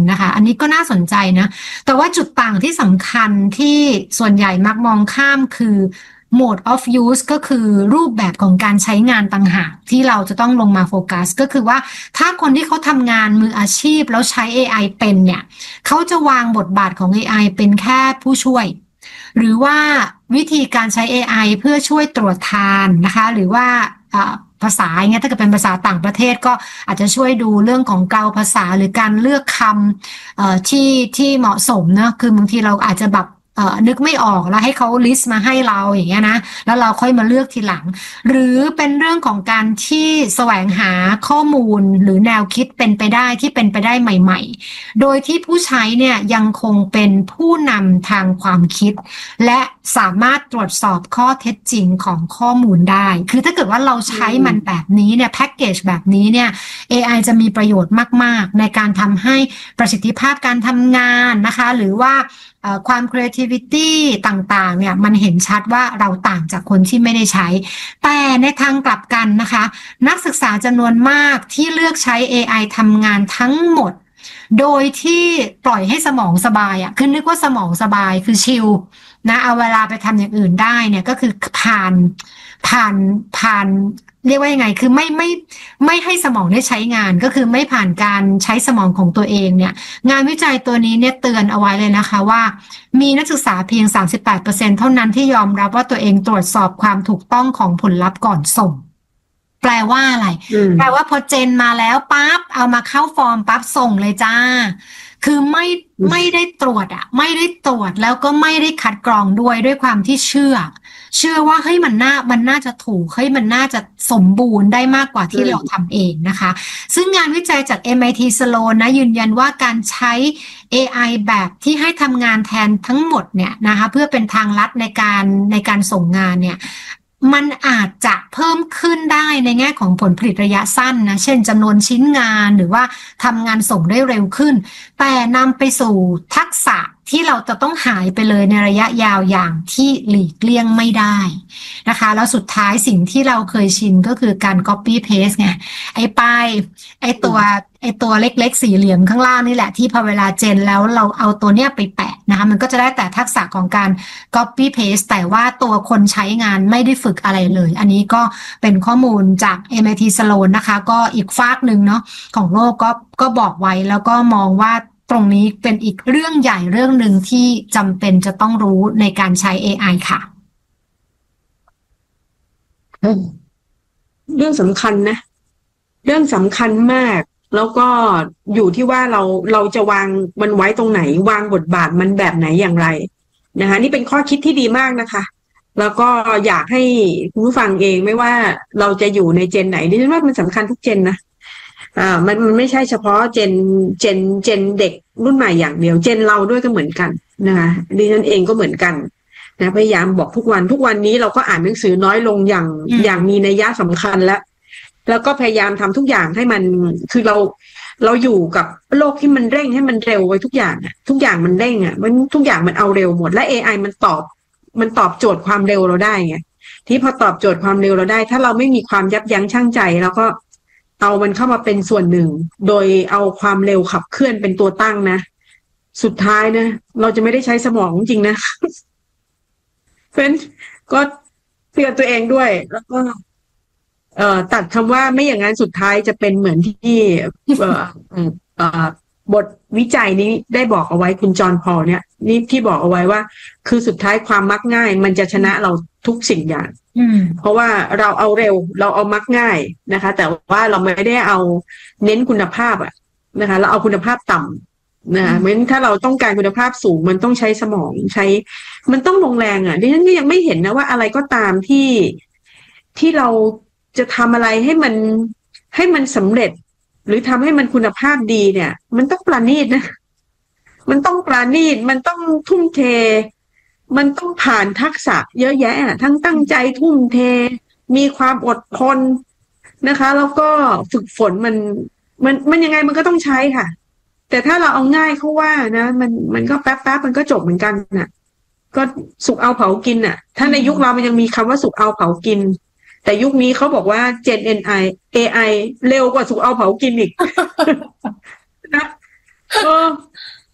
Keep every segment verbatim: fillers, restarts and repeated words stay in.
นะคะอันนี้ก็น่าสนใจนะแต่ว่าจุดต่างที่สำคัญที่ส่วนใหญ่มักมองข้ามคือ mode of use ก็คือรูปแบบของการใช้งานต่างหากที่เราจะต้องลงมาโฟกัสก็คือว่าถ้าคนที่เขาทำงานมืออาชีพแล้วใช้ เอ ไอ เป็นเนี่ยเขาจะวางบทบาทของ เอ ไอ เป็นแค่ผู้ช่วยหรือว่าวิธีการใช้ เอ ไอ เพื่อช่วยตรวจทานนะคะหรือว่าภาษาอย่างเงี้ยถ้าเกิดเป็นภาษาต่างประเทศก็อาจจะช่วยดูเรื่องของเกลาภาษาหรือการเลือกคำที่ที่เหมาะสมนะคือบางทีเราอาจจะแบบนึกไม่ออกแล้วให้เขาลิสต์มาให้เราอย่างเงี้ยนะแล้วเราค่อยมาเลือกทีหลังหรือเป็นเรื่องของการที่แสวงหาข้อมูลหรือแนวคิดเป็นไปได้ที่เป็นไปได้ใหม่ๆโดยที่ผู้ใช้เนี่ยยังคงเป็นผู้นำทางความคิดและสามารถตรวจสอบข้อเท็จจริงของข้อมูลได้คือถ้าเกิดว่าเราใช้มันแบบนี้เนี่ยแพ็กเกจแบบนี้เนี่ย เอ ไอ จะมีประโยชน์มากๆในการทำให้ประสิทธิภาพการทำงานนะคะหรือว่าความ creativity ต่างๆเนี่ยมันเห็นชัดว่าเราต่างจากคนที่ไม่ได้ใช้แต่ในทางกลับกันนะคะนักศึกษาจำนวนมากที่เลือกใช้ เอ ไอ ทำงานทั้งหมดโดยที่ปล่อยให้สมองสบายอ่ะคือนึกว่าสมองสบายคือชิลนะเอาเวลาไปทำอย่างอื่นได้เนี่ยก็คือผ่านผ่านผ่านเรียกว่ายังไงคือไม่ไม่ไม่ให้สมองได้ใช้งานก็คือไม่ผ่านการใช้สมองของตัวเองเนี่ยงานวิจัยตัวนี้เนี่ยเตือนเอาไว้เลยนะคะว่ามีนักศึกษาเพียง สามสิบแปดเปอร์เซ็นต์ เท่านั้นที่ยอมรับว่าตัวเองตรวจสอบความถูกต้องของผลลัพธ์ก่อนส่งแปลว่าอะไรแปลว่าพอเจนมาแล้วปั๊บเอามาเข้าฟอร์มปั๊บส่งเลยจ้าคือไม่ไม่ได้ตรวจอ่ะไม่ได้ตรวจแล้วก็ไม่ได้คัดกรองด้วยด้วยความที่เชื่อเชื่อว่าเฮ้ยมันน่ามันน่าจะถูกเฮ้ยมันน่าจะสมบูรณ์ได้มากกว่าที่เราทำเองนะคะซึ่งงานวิจัยจาก เอ็ม ไอ ที Sloan นะยืนยันว่าการใช้ เอ ไอ แบบที่ให้ทำงานแทนทั้งหมดเนี่ยนะคะเพื่อเป็นทางลัดในการในการส่งงานเนี่ยมันอาจจะเพิ่มขึ้นได้ในแง่ของผลผลิตระยะสั้นนะเช่นจำนวนชิ้นงานหรือว่าทำงานส่งได้เร็วขึ้นแต่นำไปสู่ทักษะที่เราจะต้องหายไปเลยในระยะยาวอย่างที่หลีกเลี่ยงไม่ได้นะคะแล้วสุดท้ายสิ่งที่เราเคยชินก็คือการ copy paste ไงไอ้ป้ายไอ้ตัวไอ้ตัวเล็กๆสี่เหลี่ยมข้างล่างนี่แหละที่พอเวลาเจนแล้วเราเอาตัวเนี้ยไปแปะนะคะมันก็จะได้แต่ทักษะของการ copy paste แต่ว่าตัวคนใช้งานไม่ได้ฝึกอะไรเลยอันนี้ก็เป็นข้อมูลจาก เอ็ม ไอ ที Sloan นะคะก็อีกฟากหนึ่งเนาะของโลกก็ก็บอกไว้แล้วก็มองว่าตรงนี้เป็นอีกเรื่องใหญ่เรื่องหนึ่งที่จำเป็นจะต้องรู้ในการใช้ เอ ไอ ค่ะเรื่องสำคัญนะเรื่องสำคัญมากแล้วก็อยู่ที่ว่าเราเราจะวางมันไว้ตรงไหนวางบทบาทมันแบบไหนอย่างไรนะคะนี่เป็นข้อคิดที่ดีมากนะคะแล้วก็อยากให้คุณผู้ฟังเองไม่ว่าเราจะอยู่ในเจนไหนดิฉันว่ามันสำคัญทุกเจนนะอ่ามันมันไม่ใช่เฉพาะเจนเจนเจนเด็กรุ่นใหม่อย่างเดียวเจนเราด้วยก็เหมือนกันนะคะดิฉันเองก็เหมือนกันนะพยายามบอกทุกวันทุกวันนี้เราก็อ่านหนังสือน้อยลงอย่างอย่างมีนัยสำคัญแล้วแล้วก็พยายามทำทุกอย่างให้มันคือเราเราอยู่กับโลกที่มันเร่งให้มันเร็วไว้ทุกอย่างอ่ะทุกอย่างมันเร่งอ่ะมันทุกอย่างมันเอาเร็วหมดและ เอ ไอ มันตอบมันตอบโจทย์ความเร็วเราได้ไงที่พอตอบโจทย์ความเร็วเราได้ถ้าเราไม่มีความยับยั้งชั่งใจแล้วก็เอามันเข้ามาเป็นส่วนหนึ่งโดยเอาความเร็วขับเคลื่อนเป็นตัวตั้งนะสุดท้ายนะเราจะไม่ได้ใช้สมองจริงนะเพราะฉะนั้นก็เตือนตัวเองด้วยแล้วก็เอ่อตัดคำว่าไม่อย่างนั้นสุดท้ายจะเป็นเหมือนที่เอ่อเอ่อบทวิจัยนี้ได้บอกเอาไว้คุณจอห์นพอลเนี่ยนี่ที่บอกเอาไว้ว่าคือสุดท้ายความมักง่ายมันจะชนะเราทุกสิ่งอย่างเพราะว่าเราเอาเร็วเราเอามักง่ายนะคะแต่ว่าเราไม่ได้เอาเน้นคุณภาพอะนะคะเราเอาคุณภาพต่ำนะคะเพราะฉะนั้นถ้าเราต้องการคุณภาพสูงมันต้องใช้สมองใช้มันต้องลงแรงอะดิฉันก็ยังไม่เห็นนะว่าอะไรก็ตามที่ที่เราจะทำอะไรให้มันให้มันสำเร็จหรือทำให้มันคุณภาพดีเนี่ยมันต้องประณีตนะมันต้องประณีตมันต้องทุ่มเทมันต้องผ่านทักษะเยอะแยะทั้งตั้งใจทุ่มเทมีความอดทนนะคะแล้วก็ฝึกฝนมันมันมันยังไงมันก็ต้องใช้ค่ะแต่ถ้าเราเอาง่ายเขาว่านะมันมันก็แป๊บแป๊บมันก็จบเหมือนกันน่ะก็สุกเอาเผากินน่ะถ้าในยุคเรามันยังมีคำว่าสุกเอาเผากินแต่ยุคนี้เขาบอกว่า Gen เอ็น ไอ เอ ไอ เร็วกว่าสุกเอาเผากินอีกนะเออ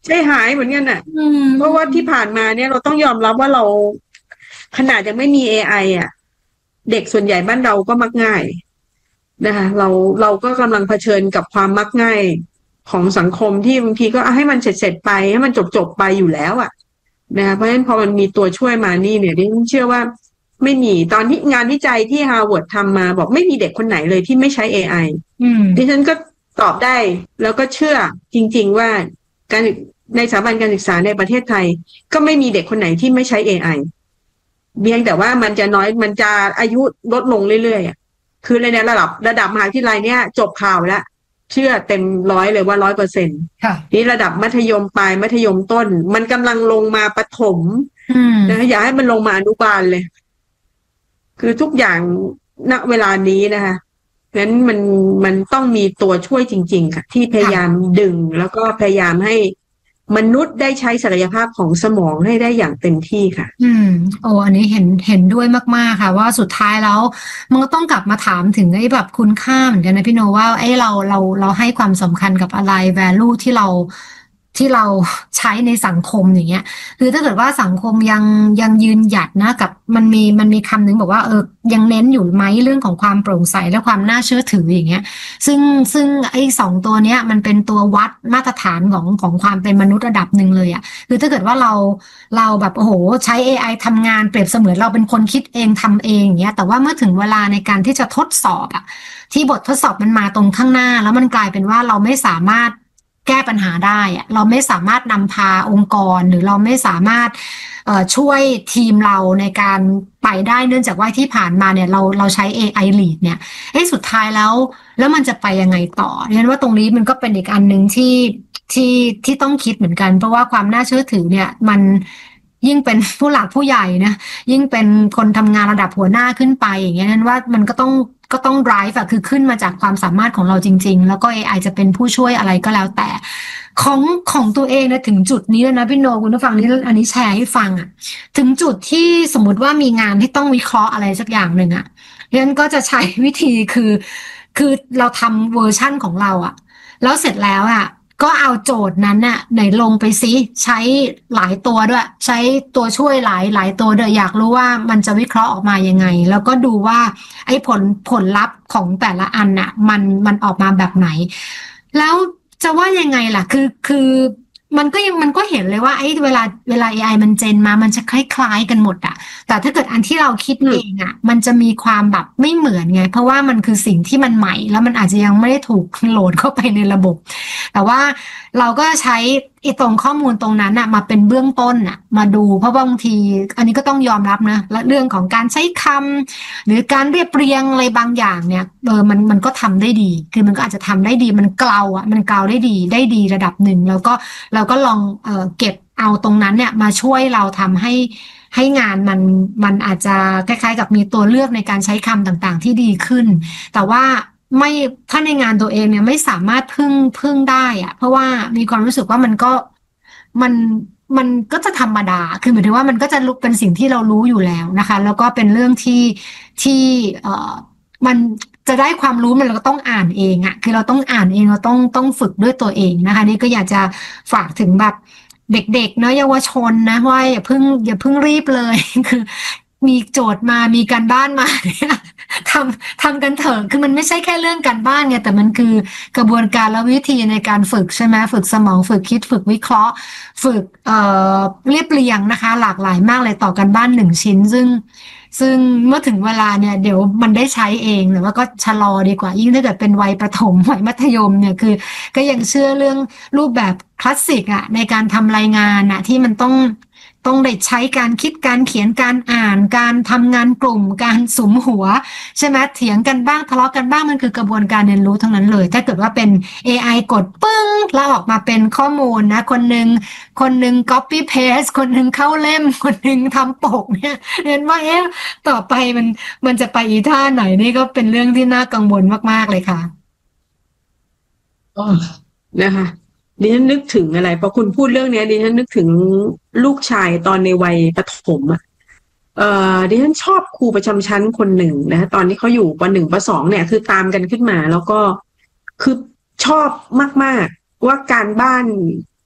ใจหายเหมือนกันอ่ะอืมเพราะว่าที่ผ่านมาเนี่ยเราต้องยอมรับว่าเราขนาดยังไม่มี เอ ไอ อ่ะเด็กส่วนใหญ่บ้านเราก็มักง่ายนะคะเราเราก็กำลังเผชิญกับความมักง่ายของสังคมที่บางทีก็ให้มันเสร็จเสร็จไปให้มันจบจบไปอยู่แล้วอ่ะนะคะเพราะฉะนั้นพอมันมีตัวช่วยมานี่เนี่ยดิฉันเชื่อว่าไม่มีตอนที่งานวิจัยที่ฮาร์วาร์ดทำมาบอกไม่มีเด็กคนไหนเลยที่ไม่ใช้ เอ ไออืมดิฉันก็ตอบได้แล้วก็เชื่อจริงๆว่าการในสถาบันการศึกษาในประเทศไทยก็ไม่มีเด็กคนไหนที่ไม่ใช้ เอ ไอ เพียงแต่ว่ามันจะน้อยมันจะอายุลดลงเรื่อยๆอ่ะคือในระดับระดับมหาวิทยาลัยเนี่ยจบข่าวแล้วเชื่อเต็มร้อยเลยว่าร้อยเปอร์เซ็นต์ค่ะนี่ระดับมัธยมปลายมัธยมต้นมันกำลังลงมาประถมอืมนะอย่าให้มันลงมาอนุบาลเลยคือทุกอย่างณเวลานี้นะคะงั้นมันมันต้องมีตัวช่วยจริงๆค่ะที่พยายามค่ะดึงแล้วก็พยายามให้มนุษย์ได้ใช้ศักยภาพของสมองให้ได้อย่างเต็มที่ค่ะอืมโอ้อันนี้เห็นเห็นด้วยมากๆค่ะว่าสุดท้ายแล้วมันก็ต้องกลับมาถามถึงไอ้แบบคุณค่าเหมือนกันนะพี่โนว่าไอ้เราเราเราให้ความสำคัญกับอะไร value ที่เราที่เราใช้ในสังคมอย่างเงี้ยคือถ้าเกิดว่าสังคมยังยังยืนหยัดนะกับมันมีมันมีคำหนึ่งบอกว่าเออยังเน้นอยู่ไหมเรื่องของความโปร่งใสและความน่าเชื่อถืออย่างเงี้ยซึ่งซึ่งไอ้สองตัวเนี้ยมันเป็นตัววัดมาตรฐานของของความเป็นมนุษย์ระดับหนึ่งเลยอ่ะคือถ้าเกิดว่าเรา เราแบบโอ้โหใช้ เอ ไอ ทำงานเปรียบเสมือนเราเป็นคนคิดเองทำเองอย่างเงี้ยแต่ว่าเมื่อถึงเวลาในการที่จะทดสอบอะที่บททดสอบมันมาตรงข้างหน้าแล้วมันกลายเป็นว่าเราไม่สามารถแก้ปัญหาได้อะเราไม่สามารถนำพาองค์กรหรือเราไม่สามารถเอ่อช่วยทีมเราในการไปได้เนื่องจากว่าที่ผ่านมาเนี่ยเราเราใช้ เอ ไอ lead เนี่ยเอ้สุดท้ายแล้วแล้วมันจะไปยังไงต่อเนี่ยว่าตรงนี้มันก็เป็นอีกอันหนึ่งที่ที่ที่ต้องคิดเหมือนกันเพราะว่าความน่าเชื่อถือเนี่ยมัน ยิ่งเป็นผู้หลักผู้ใหญ่นะยิ่งเป็นคนทำงานระดับหัวหน้าขึ้นไปอย่างเงี้ยนั้นว่ามันก็ต้องก็ต้อง drive อะคือขึ้นมาจากความสามารถของเราจริงๆแล้วก็ เอ ไอ จะเป็นผู้ช่วยอะไรก็แล้วแต่ของของตัวเองนะถึงจุดนี้แล้วนะพี่โนคุณผู้ฟังนี่อันนี้แชร์ให้ฟังอะถึงจุดที่สมมติว่ามีงานที่ต้องวิเคราะห์อะไรสักอย่างหนึ่งอะเรนก็จะใช้วิธีคือคือเราทำเวอร์ชั่นของเราอะ แล้วเสร็จแล้วอ่ะก็เอาโจทย์นั้นน่ะไหนลงไปซิใช้หลายตัวด้วยใช้ตัวช่วยหลายหลายตัวเดยอยากรู้ว่ามันจะวิเคราะห์ออกมายังไงแล้วก็ดูว่าไอ้ผลผลลัพธ์ของแต่ละอันน่ะมันมันออกมาแบบไหนแล้วจะว่ายังไงล่ะคือคือมันก็ยังมันก็เห็นเลยว่าไอ้เวลาเวลา เอ ไอ มันเจนมามันจะคล้ายๆกันหมดอะแต่ถ้าเกิดอันที่เราคิดอืมเองอะมันจะมีความแบบไม่เหมือนไงเพราะว่ามันคือสิ่งที่มันใหม่แล้วมันอาจจะยังไม่ได้ถูกโหลดเข้าไปในระบบ แต่ว่าเราก็ใช้ไอ้ตรงข้อมูลตรงนั้นอะมาเป็นเบื้องต้นอะมาดูเพราะบางทีอันนี้ก็ต้องยอมรับนะและเรื่องของการใช้คำหรือการเรียบเรียงอะไรบางอย่างเนี่ยเออมันมันก็ทำได้ดีคือมันก็อาจจะทำได้ดีมันเกลาอะมันเกลาได้ดีได้ดีระดับหนึ่งแล้วก็เราก็ลองเออเก็บเอาตรงนั้นเนี่ยมาช่วยเราทำให้ให้งานมันมันอาจจะคล้ายๆกับมีตัวเลือกในการใช้คำต่างๆที่ดีขึ้น แต่ว่าไม่ถ้าในงานตัวเองเนี่ยไม่สามารถพึ่งพึ่งได้อะเพราะว่ามีความรู้สึกว่ามันก็มันมันก็จะธรรมดาคือหมายถึงว่ามันก็จะรู้เป็นสิ่งที่เรารู้อยู่แล้วนะคะแล้วก็เป็นเรื่องที่ที่เอ่อมันจะได้ความรู้มันเราก็ต้องอ่านเองอะคือเราต้องอ่านเองเราต้องต้องฝึกด้วยตัวเองนะคะนี่ก็อยากจะฝากถึงแบบเด็กๆเนาะเยาวชนนะว่าอย่าเพิ่งอย่าเพิ่งรีบเลยคือมีโจทย์มามีการบ้านมาเนี่ย ทำทำกันเถอะคือมันไม่ใช่แค่เรื่องการบ้านไงแต่มันคือกระบวนการและวิธีในการฝึกใช่ไหมฝึกสมองฝึกคิดฝึกวิเคราะห์ฝึกเอ่อเรียบเรียงนะคะหลากหลายมากเลยต่อกันบ้านหนึ่งชิ้นซึ่งซึ่งเมื่อถึงเวลาเนี่ยเดี๋ยวมันได้ใช้เองหรือว่าก็ชะลอดีกว่ายิ่งถ้าเกิดเป็นวัยประถมวัยมัธยมเนี่ยคือก็ยังเชื่อเรื่องรูปแบบคลาสสิกอะในการทำรายงานอะที่มันต้อง ต้องได้ใช้การคิดการเขียนการอ่านการทำงานกลุ่มการสุมหัวใช่ไหมเถียงกันบ้างทะเลาะกันบ้างมันคือกระบวนการเรียนรู้ทั้งนั้นเลยถ้าเกิดว่าเป็น เอ ไอ กดปึ้งแล้วออกมาเป็นข้อมูลนะคนหนึ่งคนหนึ่ง copy paste คนหนึ่งเข้าเล่มคนหนึ่งทำปกเนี่ยเรียนว่าเอ๊ะต่อไปมันมันจะไปอีท่าไหนนี่ก็เป็นเรื่องที่น่ากังวลมากๆเลยค่ะอ๋อนะคะดิฉันนึกถึงอะไรพอคุณพูดเรื่องเนี้ยดิฉันนึกถึงลูกชายตอนในวัยประถมอ่ะเอ่อดิฉันชอบครูประจำชั้นคนหนึ่งนะตอนที่เขาอยู่ปหนึ่งปสองเนี่ยคือตามกันขึ้นมาแล้วก็คือชอบมากๆว่าการบ้าน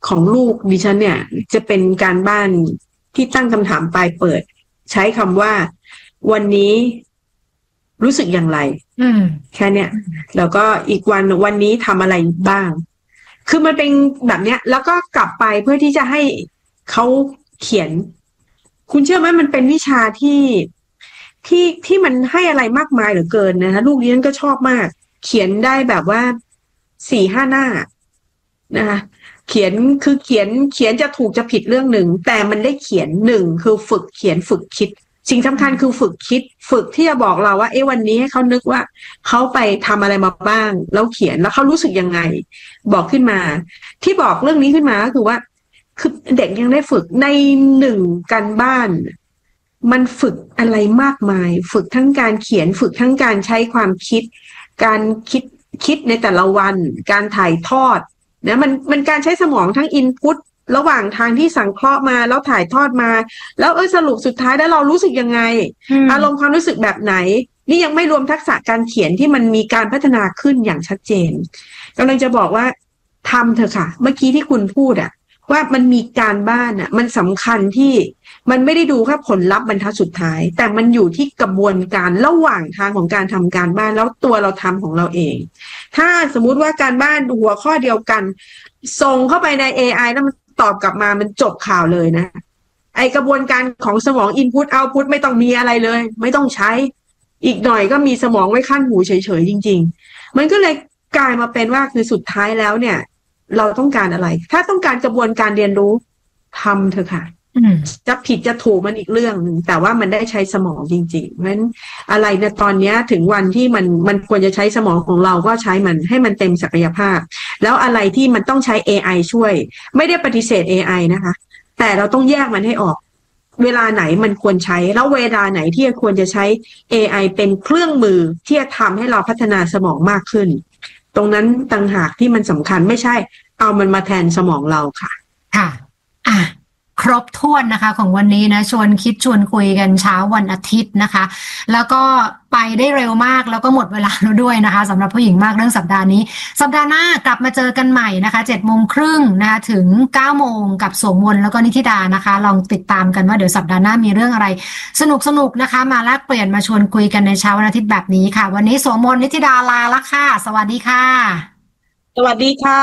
ของลูกดิฉันเนี่ยจะเป็นการบ้านที่ตั้งคำถามปลายเปิดใช้คำว่าวันนี้รู้สึกอย่างไรแค่เนี้ยแล้วก็อีกวันวันนี้ทำอะไรบ้างคือมันเป็นแบบเนี้ยแล้วก็กลับไปเพื่อที่จะให้เขาเขียนคุณเชื่อไหมมันเป็นวิชาที่ที่ที่มันให้อะไรมากมายเหลือเกินนะคะลูกนี้ก็ชอบมากเขียนได้แบบว่าสี่ห้าหน้านะคะเขียนคือเขียนเขียนจะถูกจะผิดเรื่องหนึ่งแต่มันได้เขียนหนึ่งคือฝึกเขียนฝึกคิดสิ่งสำคัญคือฝึกคิดฝึกที่จะบอกเราว่าเอ๊ะวันนี้ให้เขานึกว่าเขาไปทำอะไรมาบ้างแล้วเขียนแล้วเขารู้สึกยังไงบอกขึ้นมาที่บอกเรื่องนี้ขึ้นมาก็คือว่าคือเด็กยังได้ฝึกในหนึ่งการบ้านมันฝึกอะไรมากมายฝึกทั้งการเขียนฝึกทั้งการใช้ความคิดการคิดคิดในแต่ละวันการถ่ายทอดนะมันมันการใช้สมองทั้งอินพุตระหว่างทางที่สังเคราะห์มาแล้วถ่ายทอดมาแล้วเออสรุปสุดท้ายแล้วเรารู้สึกยังไง อ, อารมณ์ความรู้สึกแบบไหนนี่ยังไม่รวมทักษะการเขียนที่มันมีการพัฒนาขึ้นอย่างชัดเจนกำลังจะบอกว่าทำเถอะค่ะเมื่อกี้ที่คุณพูดอะว่ามันมีการบ้านอะมันสำคัญที่มันไม่ได้ดูแค่ผลลัพธ์บรรทัดสุดท้ายแต่มันอยู่ที่กระบวนการระหว่างทางของการทำการบ้านแล้วตัวเราทำของเราเองถ้าสมมุติว่าการบ้านหัวข้อเดียวกันส่งเข้าไปใน เอ ไอ แล้วมันตอบกลับมามันจบข่าวเลยนะไอกระบวนการของสมอง input output ไม่ต้องมีอะไรเลยไม่ต้องใช้อีกหน่อยก็มีสมองไว้ขั้นหูเฉยๆจริงๆมันก็เลยกลายมาเป็นว่าคือสุดท้ายแล้วเนี่ยเราต้องการอะไรถ้าต้องการกระบวนการเรียนรู้ทำเถอะค่ะจะผิดจะถูกมันอีกเรื่องนึงแต่ว่ามันได้ใช้สมองจริงๆเพราะฉะนั้นอะไรในตอนนี้ถึงวันที่มันมันควรจะใช้สมองของเราก็ใช้มันให้มันเต็มศักยภาพแล้วอะไรที่มันต้องใช้ เอ ไอ ช่วยไม่ได้ปฏิเสธ เอ ไอ นะคะแต่เราต้องแยกมันให้ออกเวลาไหนมันควรใช้แล้วเวลาไหนที่ควรจะใช้ เอ ไอ เป็นเครื่องมือที่จะทำให้เราพัฒนาสมองมากขึ้นตรงนั้นต่างหากที่มันสำคัญไม่ใช่เอามันมาแทนสมองเราค่ะค่ะอ่ะครบถ้วนนะคะของวันนี้นะชวนคิดชวนคุยกันเช้าวันอาทิตย์นะคะแล้วก็ไปได้เร็วมากแล้วก็หมดเวลาแล้วด้วยนะคะสำหรับผู้หญิงมากเรื่องสัปดาห์นี้สัปดาห์หน้ากลับมาเจอกันใหม่นะคะเจ็ดโมงครึ่งนะคะถึงเก้าโมงกับโสมนแล้วก็นิธิดานะคะลองติดตามกันว่าเดี๋ยวสัปดาห์หน้ามีเรื่องอะไรสนุกสนุกนะคะมาแลกเปลี่ยนมาชวนคุยกันในเช้าวันอาทิตย์แบบนี้ค่ะวันนี้โสมนนิธิดาลาละค่ะสวัสดีค่ะสวัสดีค่ะ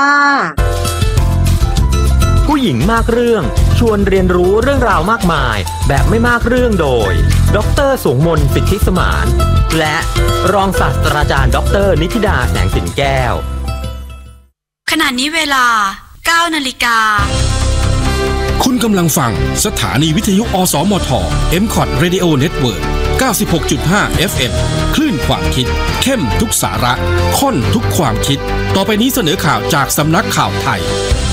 ผู้หญิงมากเรื่องชวนเรียนรู้เรื่องราวมากมายแบบไม่มากเรื่องโดยดร.สวงมนต์สิทธิสมานและรองศาสตราจารย์ดร.นิธิดาแสงสินแก้วขณะนี้เวลา เก้านาฬิกาคุณกำลังฟังสถานีวิทยุอสมท เอ็ม คอท Radio Network เก้าสิบหกจุดห้า เอฟ เอ็ม คลื่นความคิดเข้มทุกสาระข้นทุกความคิดต่อไปนี้เสนอข่าวจากสำนักข่าวไทย